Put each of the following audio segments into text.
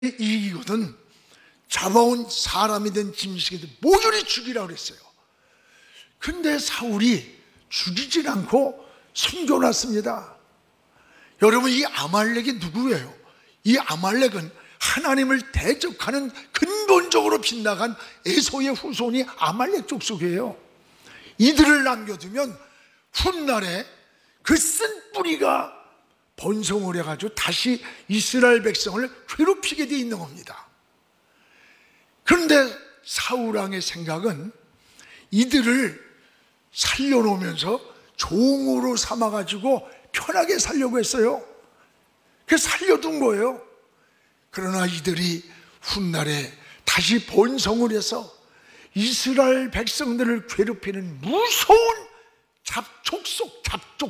이기거든 잡아온 사람이 된 짐승이든 모조리 죽이라고 그랬어요. 근데 사울이 죽이질 않고 숨겨놨습니다. 여러분, 이 아말렉이 누구예요? 이 아말렉은 하나님을 대적하는 근본적으로 빗나간 에서의 후손이 아말렉 족속이에요. 이들을 남겨두면 훗날에 그 쓴 뿌리가 번성을 해가지고 다시 이스라엘 백성을 괴롭히게 돼 있는 겁니다. 그런데 사울왕의 생각은 이들을 살려놓으면서 종으로 삼아가지고 편하게 살려고 했어요. 그래서 살려둔 거예요. 그러나 이들이 훗날에 다시 번성을 해서 이스라엘 백성들을 괴롭히는 무서운 잡족속,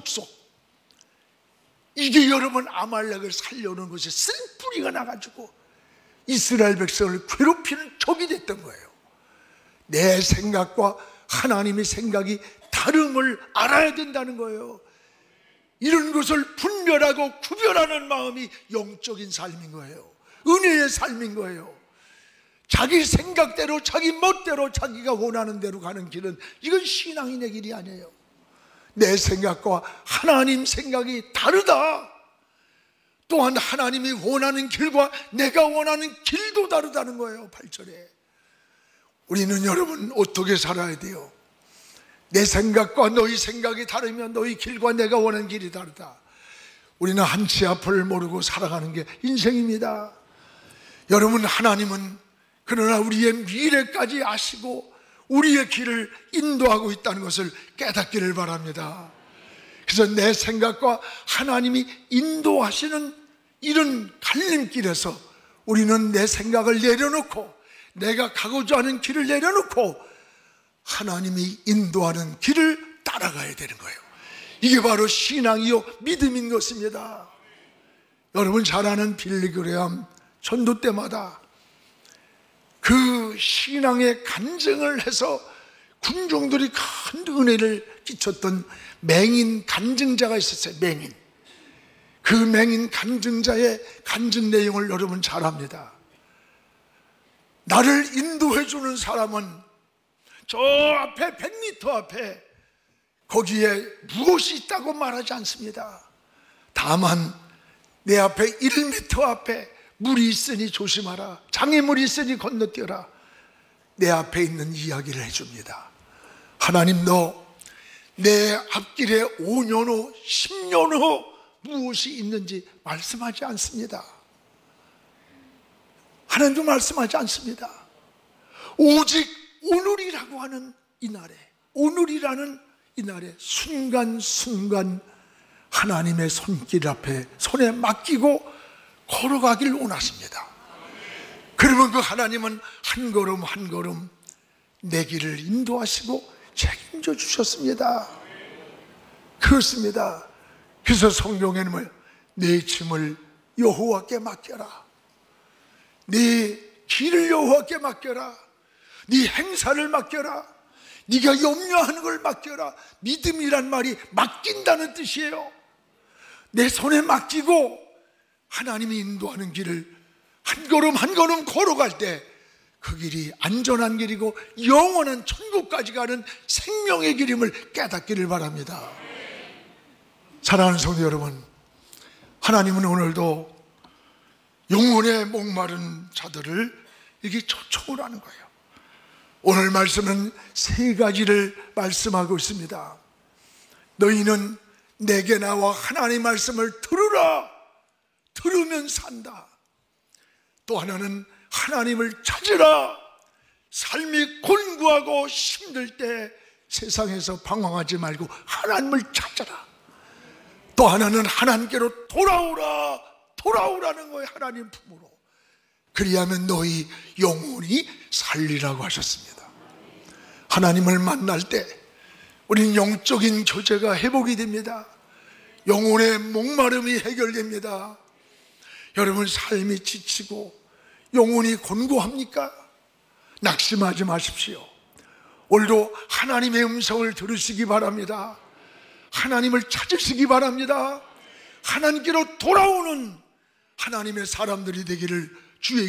이게 여러분 아말렉을 살려놓은 것이 쓴 뿌리가 나가지고 이스라엘 백성을 괴롭히는 적이 됐던 거예요. 내 생각과 하나님의 생각이 다름을 알아야 된다는 거예요. 이런 것을 분별하고 구별하는 마음이 영적인 삶인 거예요. 은혜의 삶인 거예요. 자기 생각대로, 자기 멋대로, 자기가 원하는 대로 가는 길은 이건 신앙인의 길이 아니에요. 내 생각과 하나님 생각이 다르다. 또한 하나님이 원하는 길과 내가 원하는 길도 다르다는 거예요. 8절에 우리는 여러분 어떻게 살아야 돼요? 내 생각과 너희 생각이 다르면 너희 길과 내가 원하는 길이 다르다. 우리는 한치 앞을 모르고 살아가는 게 인생입니다. 여러분, 하나님은 그러나 우리의 미래까지 아시고 우리의 길을 인도하고 있다는 것을 깨닫기를 바랍니다. 그래서 내 생각과 하나님이 인도하시는 이런 갈림길에서 우리는 내 생각을 내려놓고 내가 가고자 하는 길을 내려놓고 하나님이 인도하는 길을 따라가야 되는 거예요. 이게 바로 신앙이요 믿음인 것입니다. 여러분 잘 아는 빌리 그레함 전도 때마다 그 신앙의 간증을 해서 군중들이 큰 은혜를 끼쳤던 맹인 간증자가 있었어요. 맹인. 그 맹인 간증자의 간증 내용을 여러분 잘 압니다. 나를 인도해 주는 사람은 저 앞에 100m 앞에 거기에 무엇이 있다고 말하지 않습니다. 다만 내 앞에 1m 앞에 물이 있으니 조심하라, 장애물이 있으니 건너뛰어라, 내 앞에 있는 이야기를 해줍니다. 하나님도 내 앞길에 5년 후 10년 후 무엇이 있는지 말씀하지 않습니다. 하나님도 말씀하지 않습니다. 오직 오늘이라고 하는 이날에, 오늘이라는 이날에 순간순간 하나님의 손길 앞에 손에 맡기고 걸어가길 원하십니다. 그러면 그 하나님은 한 걸음 한 걸음 내 길을 인도하시고 책임져 주셨습니다. 그렇습니다. 그래서 성경에는 내 짐을 여호와께 맡겨라, 네 길을 여호와께 맡겨라, 네 행사를 맡겨라, 네가 염려하는 걸 맡겨라. 믿음이란 말이 맡긴다는 뜻이에요. 내 손에 맡기고 하나님이 인도하는 길을 한 걸음 한 걸음 걸어갈 때 그 길이 안전한 길이고 영원한 천국까지 가는 생명의 길임을 깨닫기를 바랍니다. 사랑하는 성도 여러분, 하나님은 오늘도 영혼에 목마른 자들을 이렇게 초청을 하는 거예요. 오늘 말씀은 세 가지를 말씀하고 있습니다. 너희는 내게 나와 하나님의 말씀을 들으라. 들으면 산다. 또 하나는 하나님을 찾으라. 삶이 곤고하고 힘들 때 세상에서 방황하지 말고 하나님을 찾아라. 또 하나는 하나님께로 돌아오라. 돌아오라는 거예요. 하나님 품으로. 그리하면 너희 영혼이 살리라고 하셨습니다. 하나님을 만날 때 우리는 영적인 교제가 회복이 됩니다. 영혼의 목마름이 해결됩니다. 여러분 삶이 지치고 영혼이 곤고합니까? 낙심하지 마십시오. 오늘도 하나님의 음성을 들으시기 바랍니다. 하나님을 찾으시기 바랍니다. 하나님께로 돌아오는 하나님의 사람들이 되기를 주의